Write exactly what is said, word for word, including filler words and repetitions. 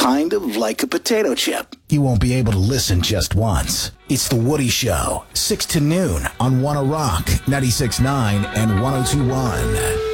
kind of like a potato chip. You won't be able to listen just once. It's The Woody Show, six to noon on Wanna Rock, ninety-six point nine and one oh two point one.